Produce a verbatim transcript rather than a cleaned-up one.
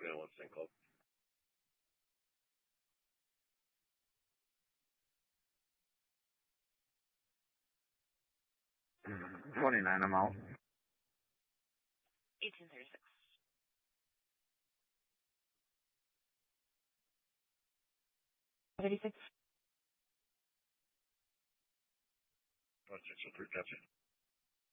Formula One St. Club. twenty-nine, I'm out. eighteen thirty-six. thirty-six. One six oh three, gotcha.